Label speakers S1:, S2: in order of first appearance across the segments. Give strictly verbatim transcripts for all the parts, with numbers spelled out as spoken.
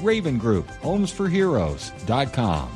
S1: Raven Group, homes for heroes dot com.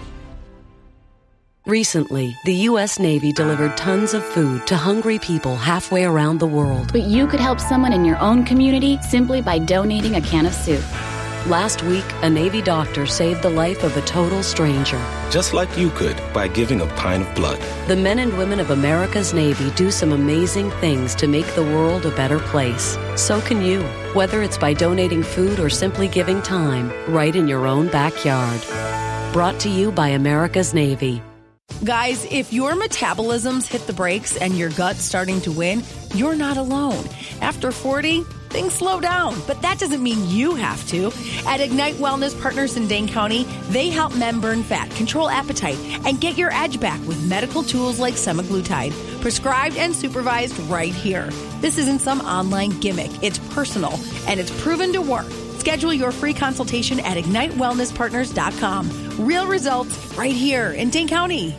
S2: Recently, the U S Navy delivered tons of food to hungry people halfway around the world.
S3: But you could help someone in your own community simply by donating a can of soup.
S2: Last week, a Navy doctor saved the life of a total stranger.
S4: Just like you could by giving a pint of blood.
S2: The men and women of America's Navy do some amazing things to make the world a better place. So can you, whether it's by donating food or simply giving time, right in your own backyard. Brought to you by America's Navy.
S5: Guys, if your metabolism's hit the brakes and your gut's starting to win, you're not alone. After forty, things slow down, but that doesn't mean you have to. At Ignite Wellness Partners in Dane County, they help men burn fat, control appetite, and get your edge back with medical tools like semaglutide, prescribed and supervised right here. This isn't some online gimmick. It's personal, and it's proven to work. Schedule your free consultation at ignite wellness partners dot com. Real results right here in Dane County.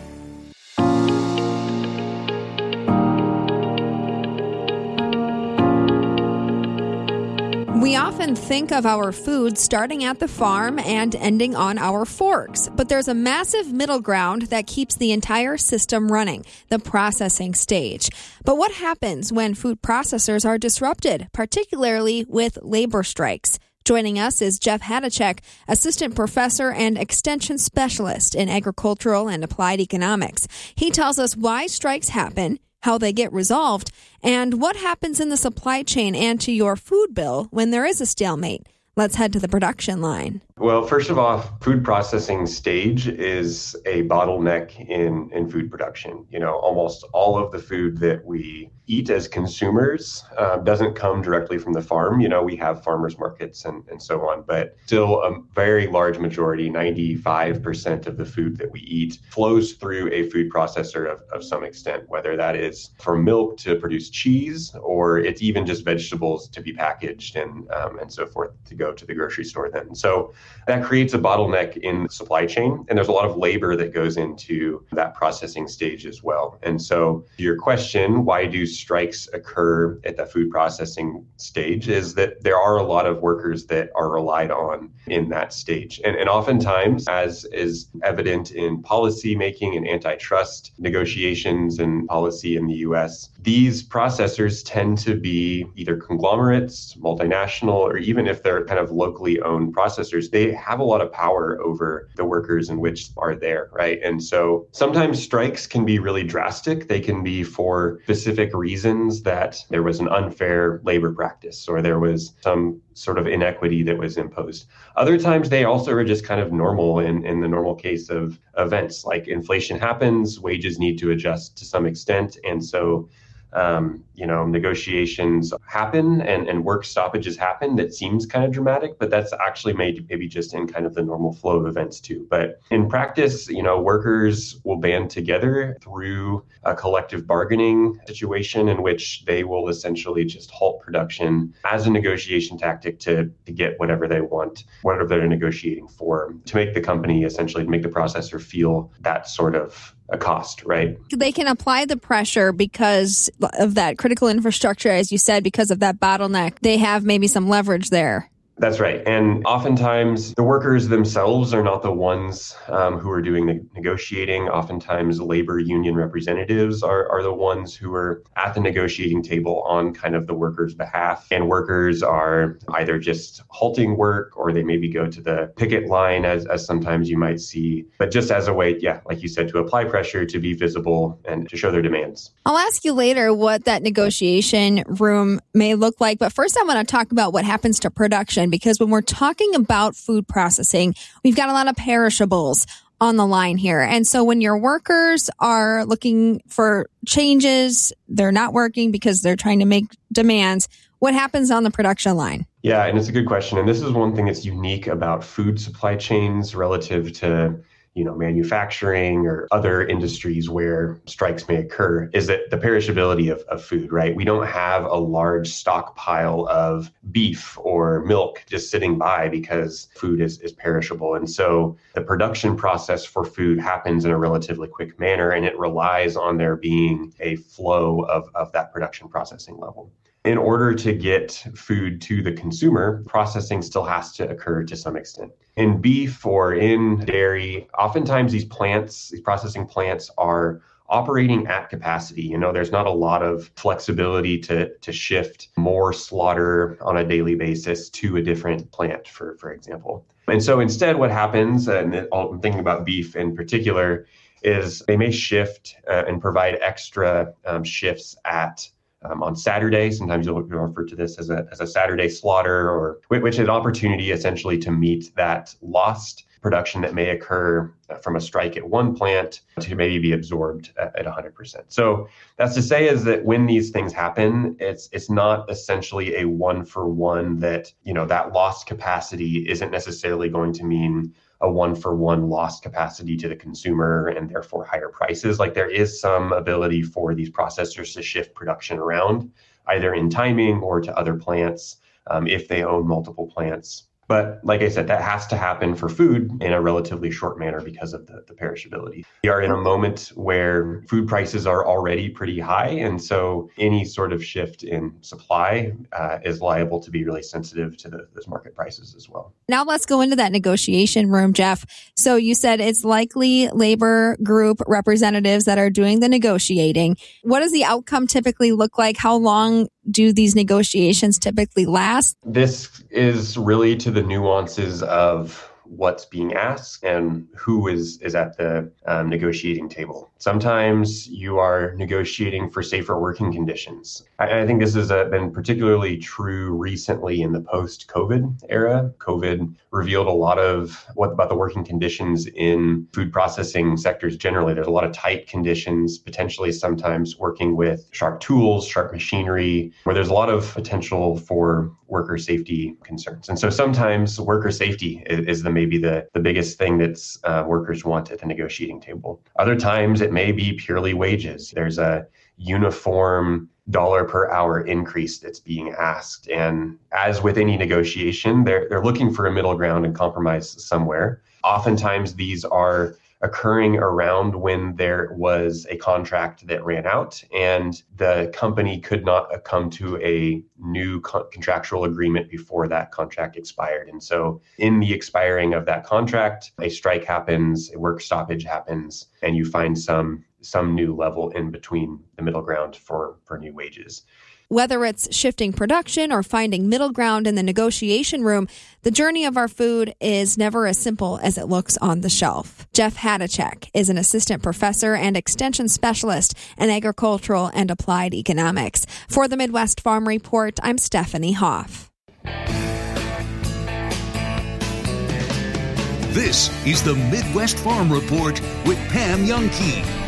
S6: We often think of our food starting at the farm and ending on our forks, but there's a massive middle ground that keeps the entire system running, the processing stage. But what happens when food processors are disrupted, particularly with labor strikes? Joining us is Jeff Hadachek, Assistant Professor and Extension Specialist in Agricultural and Applied Economics. He tells us why strikes happen, how they get resolved, and what happens in the supply chain and to your food bill when there is a stalemate. Let's head to the production line.
S7: Well, first of all, food processing stage is a bottleneck in, in food production. You know, almost all of the food that we eat as consumers uh, doesn't come directly from the farm. You know, we have farmers markets and, and so on, but still a very large majority, ninety-five percent of the food that we eat flows through a food processor of, of some extent, whether that is from milk to produce cheese, or it's even just vegetables to be packaged and, um, and so forth to go to the grocery store then. So that creates a bottleneck in the supply chain, and there's a lot of labor that goes into that processing stage as well. And so your question, why do strikes occur at the food processing stage, is that there are a lot of workers that are relied on in that stage. And, and oftentimes, as is evident in policy making and antitrust negotiations and policy in the U S, these processors tend to be either conglomerates, multinational, or even if they're kind of locally owned processors, they have a lot of power over the workers in which are there, right? And so sometimes strikes can be really drastic. They can be for specific reasons, that there was an unfair labor practice or there was some sort of inequity that was imposed. Other times they also are just kind of normal in, in the normal case of events, like inflation happens, wages need to adjust to some extent. And so Um, you know, negotiations happen and, and work stoppages happen. That seems kind of dramatic, but that's actually made maybe just in kind of the normal flow of events too. But in practice, you know, workers will band together through a collective bargaining situation in which they will essentially just halt production as a negotiation tactic to, to get whatever they want, whatever they're negotiating for, to make the company essentially, to make the processor feel that sort of a cost, right?
S6: They can apply the pressure because of that critical infrastructure, as you said, because of that bottleneck. They have maybe some leverage there.
S7: That's right. And oftentimes the workers themselves are not the ones um, who are doing the negotiating. Oftentimes labor union representatives are, are the ones who are at the negotiating table on kind of the workers' behalf. And workers are either just halting work, or they maybe go to the picket line, as, as sometimes you might see. But just as a way, yeah, like you said, to apply pressure, to be visible and to show their demands.
S6: I'll ask you later what that negotiation room may look like. But first I want to talk about what happens to production, because when we're talking about food processing, we've got a lot of perishables on the line here. And so when your workers are looking for changes, they're not working because they're trying to make demands, what happens on the production line?
S7: Yeah, and it's a good question. And this is one thing that's unique about food supply chains relative to, you know, manufacturing or other industries where strikes may occur, is that the perishability of, of food, right? We don't have a large stockpile of beef or milk just sitting by because food is, is perishable. And so the production process for food happens in a relatively quick manner, and it relies on there being a flow of, of that production processing level. in order to get food to the consumer, processing still has to occur to some extent. In beef or in dairy, oftentimes these plants, these processing plants are operating at capacity. You know, there's not a lot of flexibility to to shift more slaughter on a daily basis to a different plant, for, for example. And so instead what happens, and I'm thinking about beef in particular, is they may shift uh, and provide extra um, shifts at Um, on Saturday. Sometimes you'll refer to this as a as a Saturday slaughter, or which is an opportunity essentially to meet that lost production that may occur from a strike at one plant to maybe be absorbed at, at one hundred percent. So that's to say is that when these things happen, it's it's not essentially a one for one that, you know, that lost capacity isn't necessarily going to mean a one-for-one lost capacity to the consumer and therefore higher prices. Like there is some ability for these processors to shift production around, either in timing or to other plants um, if they own multiple plants. But like I said, that has to happen for food in a relatively short manner because of the, the perishability. We are in a moment where food prices are already pretty high. And so any sort of shift in supply uh, is liable to be really sensitive to the, those market prices as well.
S6: Now let's go into that negotiation room, Jeff. So you said it's likely labor group representatives that are doing the negotiating. What does the outcome typically look like? How long do these negotiations typically last?
S7: This is really to the nuances of what's being asked and who is, is at the um, negotiating table. Sometimes you are negotiating for safer working conditions. I, I think this has uh, been particularly true recently in the post-COVID era. COVID revealed a lot of what about the working conditions in food processing sectors generally. There's a lot of tight conditions, potentially sometimes working with sharp tools, sharp machinery, where there's a lot of potential for worker safety concerns. And so sometimes worker safety is, is the maybe the, the biggest thing that's uh, workers want at the negotiating table. Other times it may be purely wages. There's a uniform dollar per hour increase that's being asked. And as with any negotiation, they're, they're looking for a middle ground and compromise somewhere. Oftentimes these are occurring around when there was a contract that ran out and the company could not come to a new co- contractual agreement before that contract expired. And so in the expiring of that contract, a strike happens, a work stoppage happens, and you find some some new level in between the middle ground for, for new wages.
S6: Whether it's shifting production or finding middle ground in the negotiation room, the journey of our food is never as simple as it looks on the shelf. Jeff Hadachek is an assistant professor and extension specialist in agricultural and applied economics. For the Midwest Farm Report, I'm Stephanie Hoff.
S8: This is the Midwest Farm Report with Pam Youngkey.